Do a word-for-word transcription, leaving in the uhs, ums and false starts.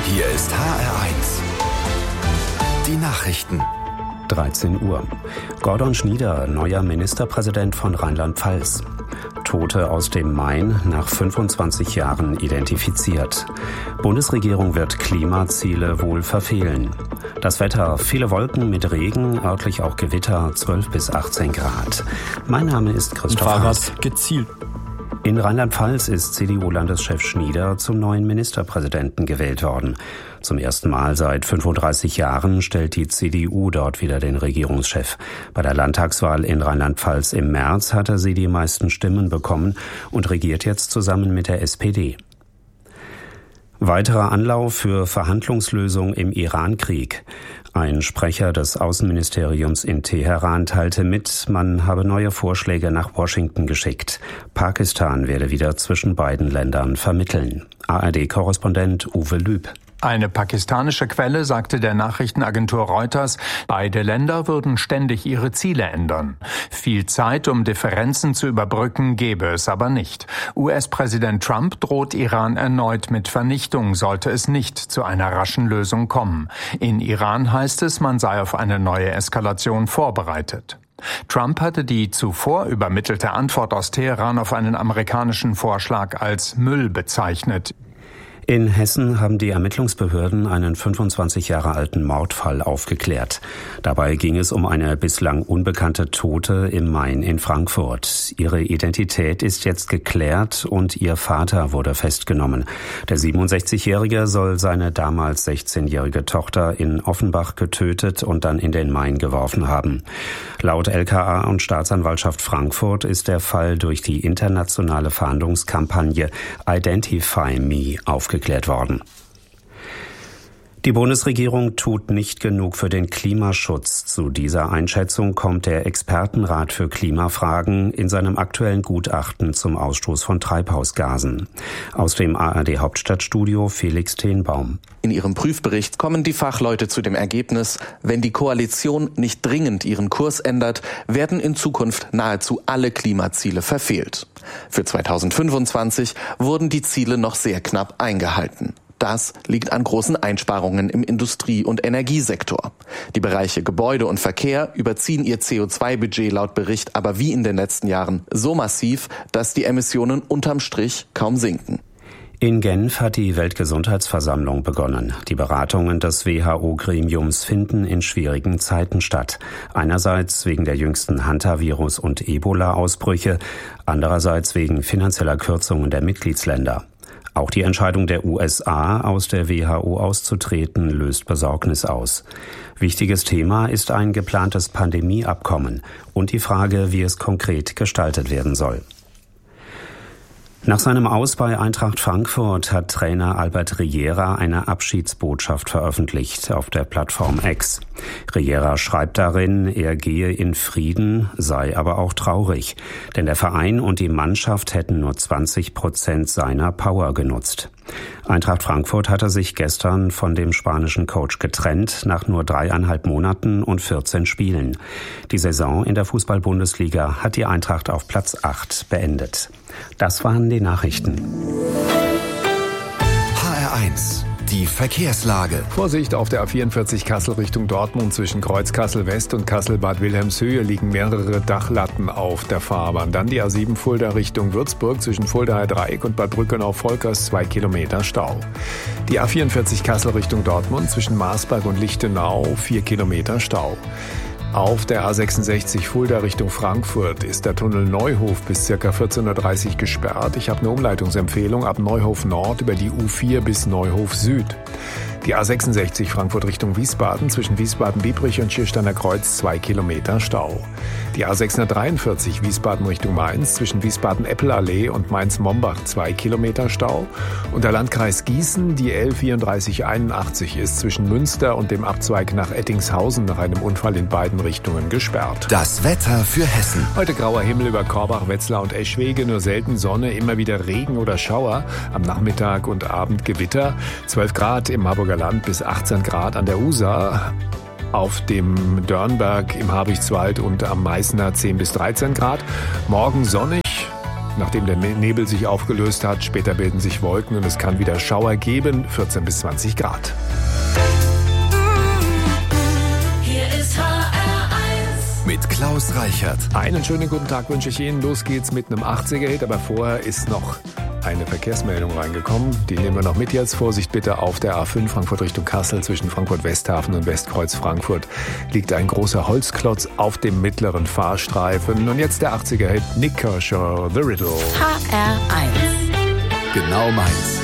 Hier ist H R eins. Die Nachrichten. dreizehn Uhr. Gordon Schnieder, neuer Ministerpräsident von Rheinland-Pfalz. Tote aus dem Main nach fünfundzwanzig Jahren identifiziert. Bundesregierung wird Klimaziele wohl verfehlen. Das Wetter, viele Wolken mit Regen, örtlich auch Gewitter, zwölf bis achtzehn Grad. Mein Name ist Christoph Haas. Gezielt. In Rheinland-Pfalz ist C D U-Landeschef Schnieder zum neuen Ministerpräsidenten gewählt worden. Zum ersten Mal seit fünfunddreißig Jahren stellt die C D U dort wieder den Regierungschef. Bei der Landtagswahl in Rheinland-Pfalz im März hatte sie die meisten Stimmen bekommen und regiert jetzt zusammen mit der S P D. Weiterer Anlauf für Verhandlungslösung im Iran-Krieg. Ein Sprecher des Außenministeriums in Teheran teilte mit, man habe neue Vorschläge nach Washington geschickt. Pakistan werde wieder zwischen beiden Ländern vermitteln. A R D-Korrespondent Uwe Lüb. Eine pakistanische Quelle sagte der Nachrichtenagentur Reuters, beide Länder würden ständig ihre Ziele ändern. Viel Zeit, um Differenzen zu überbrücken, gäbe es aber nicht. U S-Präsident Trump droht Iran erneut mit Vernichtung, sollte es nicht zu einer raschen Lösung kommen. In Iran heißt es, man sei auf eine neue Eskalation vorbereitet. Trump hatte die zuvor übermittelte Antwort aus Teheran auf einen amerikanischen Vorschlag als Müll bezeichnet. In Hessen haben die Ermittlungsbehörden einen fünfundzwanzig Jahre alten Mordfall aufgeklärt. Dabei ging es um eine bislang unbekannte Tote im Main in Frankfurt. Ihre Identität ist jetzt geklärt und ihr Vater wurde festgenommen. Der siebenundsechzigjährige soll seine damals sechzehnjährige Tochter in Offenbach getötet und dann in den Main geworfen haben. Laut L K A und Staatsanwaltschaft Frankfurt ist der Fall durch die internationale Fahndungskampagne Identify Me aufgeklärt worden. Die Bundesregierung tut nicht genug für den Klimaschutz. Zu dieser Einschätzung kommt der Expertenrat für Klimafragen in seinem aktuellen Gutachten zum Ausstoß von Treibhausgasen. Aus dem A R D-Hauptstadtstudio Felix Tenbaum. In ihrem Prüfbericht kommen die Fachleute zu dem Ergebnis, wenn die Koalition nicht dringend ihren Kurs ändert, werden in Zukunft nahezu alle Klimaziele verfehlt. Für zweitausendfünfundzwanzig wurden die Ziele noch sehr knapp eingehalten. Das liegt an großen Einsparungen im Industrie- und Energiesektor. Die Bereiche Gebäude und Verkehr überziehen ihr C O zwei Budget laut Bericht aber wie in den letzten Jahren so massiv, dass die Emissionen unterm Strich kaum sinken. In Genf hat die Weltgesundheitsversammlung begonnen. Die Beratungen des W H O-Gremiums finden in schwierigen Zeiten statt. Einerseits wegen der jüngsten Hantavirus- und Ebola-Ausbrüche, andererseits wegen finanzieller Kürzungen der Mitgliedsländer. Auch die Entscheidung der U S A, aus der W H O auszutreten, löst Besorgnis aus. Wichtiges Thema ist ein geplantes Pandemieabkommen und die Frage, wie es konkret gestaltet werden soll. Nach seinem Aus bei Eintracht Frankfurt hat Trainer Albert Riera eine Abschiedsbotschaft veröffentlicht auf der Plattform X. Riera schreibt darin, er gehe in Frieden, sei aber auch traurig, denn der Verein und die Mannschaft hätten nur zwanzig Prozent seiner Power genutzt. Eintracht Frankfurt hatte sich gestern von dem spanischen Coach getrennt, nach nur dreieinhalb Monaten und vierzehn Spielen. Die Saison in der Fußball-Bundesliga hat die Eintracht auf Platz acht beendet. Das waren die Nachrichten. H R eins. Die Verkehrslage. Vorsicht auf der A vierundvierzig Kassel Richtung Dortmund zwischen Kreuz Kassel West und Kassel Bad Wilhelmshöhe liegen mehrere Dachlatten auf der Fahrbahn. Dann die A sieben Fulda Richtung Würzburg zwischen Fuldaer Dreieck und Bad Brückenau-Volkers zwei Kilometer Stau. Die A vierundvierzig Kassel Richtung Dortmund zwischen Marsberg und Lichtenau vier Kilometer Stau. Auf der A sechsundsechzig Fulda Richtung Frankfurt ist der Tunnel Neuhof bis ca. vierzehn Uhr dreißig gesperrt. Ich habe eine Umleitungsempfehlung ab Neuhof Nord über die U vier bis Neuhof Süd. Die A sechsundsechzig Frankfurt Richtung Wiesbaden zwischen Wiesbaden-Biebrich und Schiersteiner Kreuz zwei Kilometer Stau. Die A sechshundertdreiundvierzig Wiesbaden Richtung Mainz zwischen Wiesbaden-Eppelallee und Mainz-Mombach zwei Kilometer Stau. Und der Landkreis Gießen, die L vierunddreißig einundachtzig ist zwischen Münster und dem Abzweig nach Ettingshausen nach einem Unfall in beiden Richtungen gesperrt. Das Wetter für Hessen. Heute grauer Himmel über Korbach, Wetzlar und Eschwege, nur selten Sonne, immer wieder Regen oder Schauer. Am Nachmittag und Abend Gewitter. zwölf Grad im Marburger Land bis achtzehn Grad an der Usa. Auf dem Dörnberg, im Habichtswald und am Meißner zehn bis dreizehn Grad. Morgen sonnig nachdem der Nebel sich aufgelöst hat. Später bilden sich Wolken und es kann wieder Schauer geben, vierzehn bis zwanzig Grad. Hier ist H R eins mit Klaus Reichert. Einen schönen guten Tag wünsche ich Ihnen. Los geht's mit einem achtziger-Hit, aber vorher ist noch eine Verkehrsmeldung reingekommen. Die nehmen wir noch mit jetzt. Vorsicht bitte auf der A fünf Frankfurt Richtung Kassel zwischen Frankfurt-Westhafen und Westkreuz Frankfurt liegt ein großer Holzklotz auf dem mittleren Fahrstreifen. Und jetzt der achtziger-Hit Nick Kershaw, The Riddle. H R eins. Genau meins.